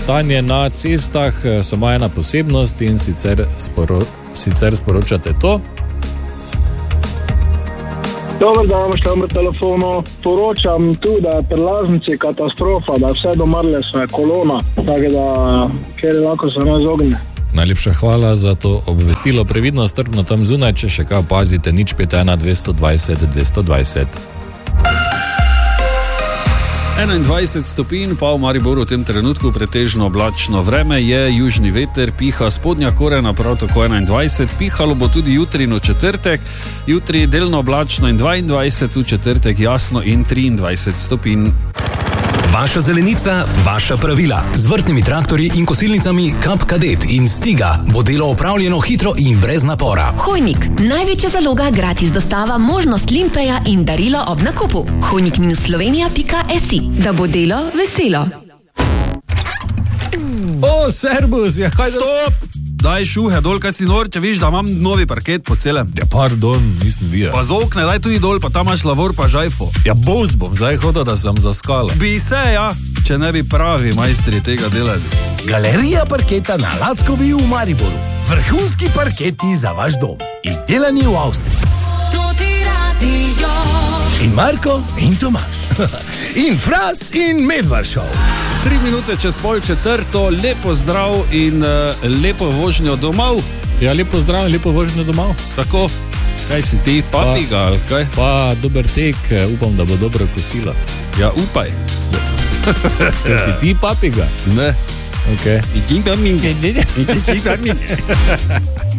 stanje na cestah, samo ena posebnost in sicer sporočate to. Dobar dan, štem pri telefonu. Poročam tu, da je pri Laznici katastrofa, da vse domrle sve kolona, tako da kjer lahko se ne izogne. Najlepša hvala za to obvestilo. Previdno, strpno tam zunaj, če še kaj pazite, 051 220 220. 21 stopinj, pa v Mariboru v tem trenutku pretežno oblačno vreme je, južni veter piha spodnja Korena, prav tako 21, pihalo bo tudi jutri in v četrtek, jutri delno oblačno in 22, v četrtek jasno in 23 stopinj. Vaša zelenica, vaša pravila. Z vrtnimi traktorji in kosilnicami Kap Kadet in Stiga bo delo opravljeno hitro in brez napora. Hojnik, največja zaloga, gratis dostava, možnost limpeja in darilo ob nakupu. hojnik-slovenija.si, da bo delo veselo. O, servus, ja, kaj stop! Daj šuhe dol, kaj si nor, če viš, da imam novi parket po celem. Ja, pardon, nisem videl. Pa z okne, daj tudi dol, pa tam imaš lavor pa žajfo. Ja, boz bom zdaj hodil, da sem zaskala. Bi se, ja, če ne bi pravi majstri tega delali. Galerija parketa na Lackovi v Mariboru. Vrhunski parketi za vaš dom. Izdelani v Avstriji. In Marko in Tomaš. In Fras in Medvaršov. 3 minute čez pol četrto, lepo zdrav in lepo vožnjo domov. Ja, lepo zdrav in lepo vožnjo domov. Tako, kaj si ti, papiga ali kaj? Pa dober tek, upam, da bo dobro kosilo. Ja, upaj. Kaj si ti, papiga? Ne. Ok. I ti papiga.